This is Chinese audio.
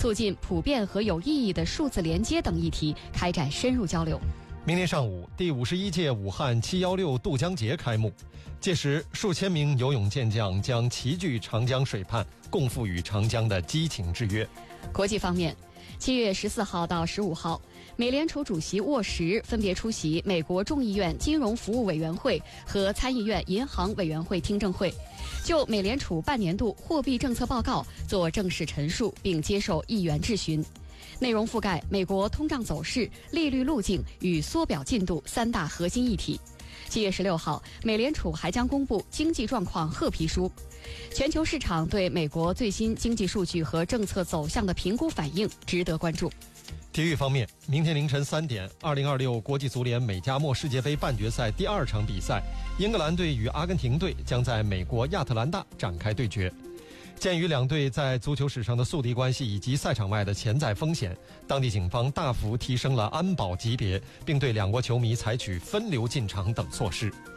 促进普遍和有意义的数字连接等议题开展深入交流。 明天上午，第51届武汉716渡江节开幕，届时数千名游泳健将将齐聚长江水畔，共赴与长江的激情之约。 国际方面，7月14号到15号，美联储主席沃什分别出席美国众议院金融服务委员会和参议院银行委员会听证会，就美联储半年度货币政策报告做正式陈述，并接受议员质询。内容覆盖美国通胀走势、利率路径与缩表进度3大核心议题。7月16号，美联储还将公布经济状况褐皮书。全球市场对美国最新经济数据和政策走向的评估反应值得关注。 体育方面，明天凌晨3点，2026国际足联美加墨世界杯半决赛第2场比赛，英格兰队与阿根廷队将在美国亚特兰大展开对决。鉴于两队在足球史上的宿敌关系以及赛场外的潜在风险，当地警方大幅提升了安保级别，并对两国球迷采取分流进场等措施。